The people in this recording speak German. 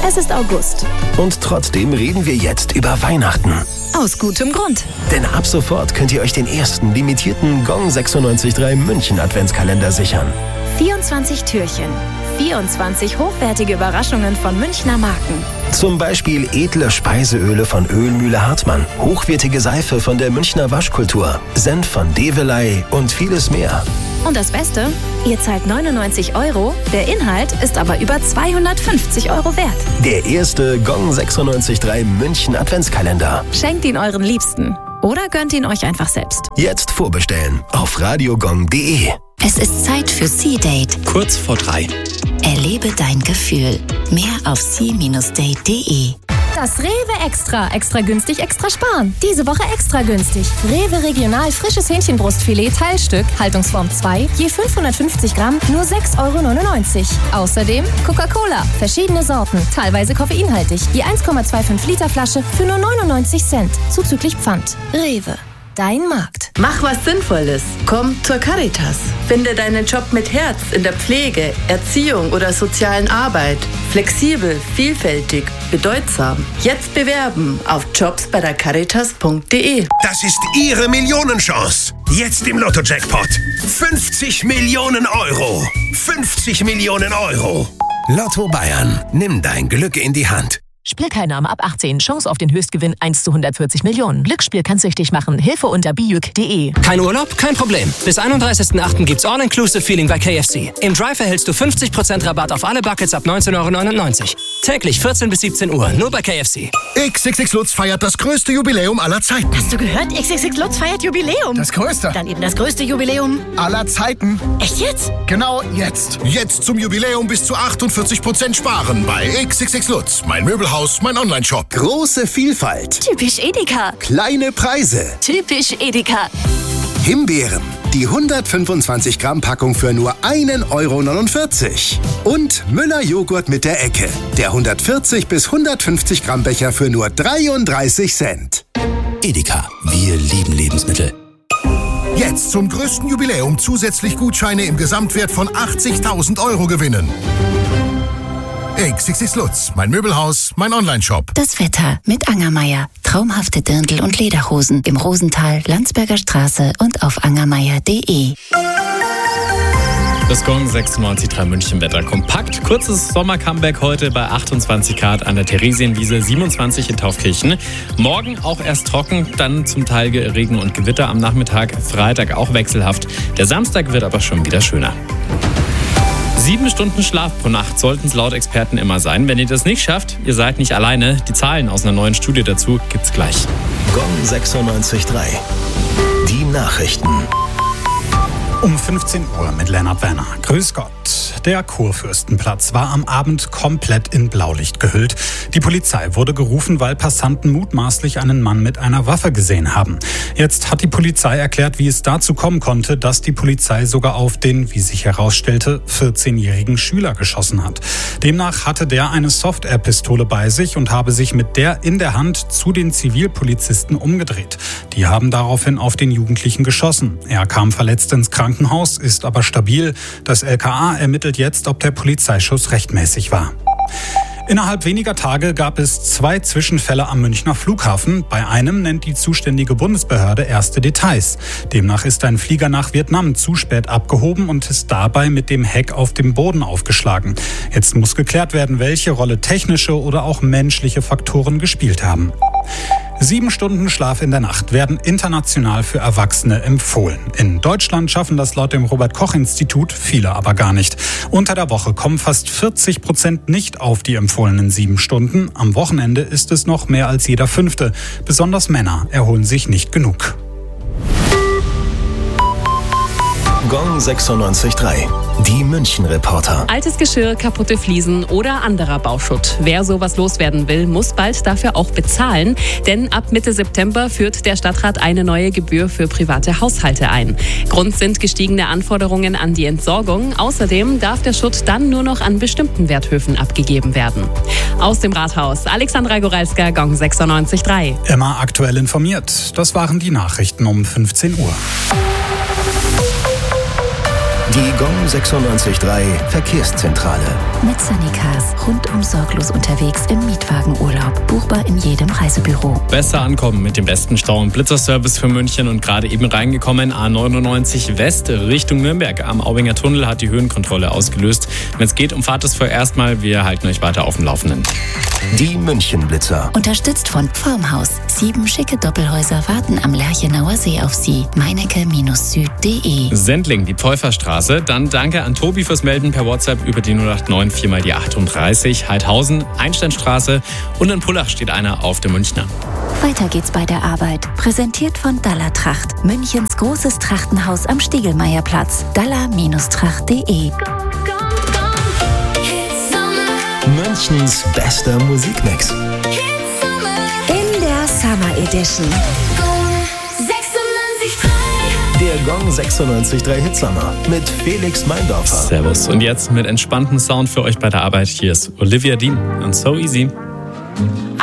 Es ist August. Und trotzdem reden wir jetzt über Weihnachten. Aus gutem Grund. Denn ab sofort könnt ihr euch den ersten limitierten Gong 96.3 München Adventskalender sichern. 24 Türchen. 24 hochwertige Überraschungen von Münchner Marken. Zum Beispiel edle Speiseöle von Ölmühle Hartmann, hochwertige Seife von der Münchner Waschkultur, Senf von Develey und vieles mehr. Und das Beste? Ihr zahlt 99 €, der Inhalt ist aber über 250 € wert. Der erste Gong 96.3 München Adventskalender. Schenkt ihn euren Liebsten. Oder gönnt ihn euch einfach selbst. Jetzt vorbestellen auf radiogong.de. Es ist Zeit für C-Date. Kurz vor 3. Erlebe dein Gefühl. Mehr auf c-date.de. Das Rewe Extra. Extra günstig, extra sparen. Diese Woche extra günstig. Rewe Regional frisches Hähnchenbrustfilet Teilstück, Haltungsform 2, je 550 Gramm, nur 6,99 €. Außerdem Coca-Cola, verschiedene Sorten, teilweise koffeinhaltig, je 1,25 Liter Flasche für nur 99 Cent, zuzüglich Pfand. Rewe. Dein Markt. Mach was Sinnvolles. Komm zur Caritas. Finde deinen Job mit Herz in der Pflege, Erziehung oder sozialen Arbeit. Flexibel, vielfältig, bedeutsam. Jetzt bewerben auf jobs@caritas.de. Das ist Ihre Millionenchance. Jetzt im Lotto-Jackpot. 50 Millionen €. 50 Millionen €. Lotto Bayern. Nimm dein Glück in die Hand. Spielteilnahme ab 18. Chance auf den Höchstgewinn 1 zu 140 Millionen. Glücksspiel kann süchtig machen. Hilfe unter biuk.de. Kein Urlaub? Kein Problem. Bis 31.08. gibt's All-Inclusive-Feeling bei KFC. Im Drive erhältst du 50% Rabatt auf alle Buckets ab 19,99 €. Täglich 14 bis 17 Uhr. Nur bei KFC. XXX Lutz feiert das größte Jubiläum aller Zeiten. Hast du gehört? XXX Lutz feiert Jubiläum. Das größte. Dann eben das größte Jubiläum Aller Zeiten. Echt jetzt? Genau jetzt. Jetzt zum Jubiläum bis zu 48% sparen bei XXX Lutz. Mein Möbelhaus, mein Online-Shop. Große Vielfalt. Typisch Edeka. Kleine Preise. Typisch Edeka. Himbeeren. Die 125 Gramm Packung für nur 1,49 €. Und Müller Joghurt mit der Ecke. Der 140 bis 150 Gramm Becher für nur 33 Cent. Edeka. Wir lieben Lebensmittel. Jetzt zum größten Jubiläum zusätzlich Gutscheine im Gesamtwert von 80.000 € gewinnen. XXX Lutz, mein Möbelhaus, mein Online-Shop. Das Wetter mit Angermeier. Traumhafte Dirndl- und Lederhosen im Rosental, Landsberger Straße und auf angermeier.de. Das Gong 96.3 München Wetter kompakt. Kurzes Sommer-Comeback heute bei 28 Grad an der Theresienwiese, 27 in Taufkirchen. Morgen auch erst trocken, dann zum Teil Regen und Gewitter am Nachmittag. Freitag auch wechselhaft. Der Samstag wird aber schon wieder schöner. 7 Stunden Schlaf pro Nacht sollten es laut Experten immer sein. Wenn ihr das nicht schafft, ihr seid nicht alleine. Die Zahlen aus einer neuen Studie dazu gibt's gleich. Gong 96.3. Die Nachrichten. Um 15 Uhr mit Lennart Werner. Grüß Gott. Der Kurfürstenplatz war am Abend komplett in Blaulicht gehüllt. Die Polizei wurde gerufen, weil Passanten mutmaßlich einen Mann mit einer Waffe gesehen haben. Jetzt hat die Polizei erklärt, wie es dazu kommen konnte, dass die Polizei sogar auf den, wie sich herausstellte, 14-jährigen Schüler geschossen hat. Demnach hatte der eine Soft-Air-Pistole bei sich und habe sich mit der in der Hand zu den Zivilpolizisten umgedreht. Die haben daraufhin auf den Jugendlichen geschossen. Er kam verletzt ins Krankenhaus, ist aber stabil. Das LKA ermittelt jetzt, ob der Polizeischuss rechtmäßig war. Innerhalb weniger Tage gab es 2 Zwischenfälle am Münchner Flughafen. Bei einem nennt die zuständige Bundesbehörde erste Details. Demnach ist ein Flieger nach Vietnam zu spät abgehoben und ist dabei mit dem Heck auf dem Boden aufgeschlagen. Jetzt muss geklärt werden, welche Rolle technische oder auch menschliche Faktoren gespielt haben. 7 Stunden Schlaf in der Nacht werden international für Erwachsene empfohlen. In Deutschland schaffen das laut dem Robert-Koch-Institut viele aber gar nicht. Unter der Woche kommen fast 40% nicht auf die empfohlenen 7 Stunden. Am Wochenende ist es noch mehr als jeder 5. Besonders Männer erholen sich nicht genug. Gong 96.3. Die München-Reporter. Altes Geschirr, kaputte Fliesen oder anderer Bauschutt. Wer sowas loswerden will, muss bald dafür auch bezahlen. Denn ab Mitte September führt der Stadtrat eine neue Gebühr für private Haushalte ein. Grund sind gestiegene Anforderungen an die Entsorgung. Außerdem darf der Schutt dann nur noch an bestimmten Werthöfen abgegeben werden. Aus dem Rathaus, Alexandra Goralska, Gong 96.3. Immer aktuell informiert. Das waren die Nachrichten um 15 Uhr. Die Gong 96.3 Verkehrszentrale. Mit Sunnycars rundum sorglos unterwegs im Mietwagenurlaub. Buchbar in jedem Reisebüro. Besser ankommen mit dem besten Stau- und Blitzerservice für München und gerade eben reingekommen. A99 West Richtung Nürnberg. Am Aubinger Tunnel hat die Höhenkontrolle ausgelöst. Wenn es geht, umfahrt es vorerst mal. Wir halten euch weiter auf dem Laufenden. Die München-Blitzer. Unterstützt von Formhaus. 7 schicke Doppelhäuser warten am Lerchenauer See auf Sie. meinecke-süd.de. Sendling, die Pfeuferstraße. Dann danke an Tobi fürs Melden per WhatsApp über die 089 4 mal die 38. Heidhausen, Einsteinstraße und in Pullach steht einer auf der Münchner. Weiter geht's bei der Arbeit. Präsentiert von Dalla Tracht. Münchens großes Trachtenhaus am Stiegelmeierplatz. dalla-tracht.de. Münchens bester Musikmix. In der Summer Edition. Der Gong 96.3 Hitsummer mit Felix Meindorfer. Servus. Und jetzt mit entspanntem Sound für euch bei der Arbeit. Hier ist Olivia Dean und So Easy.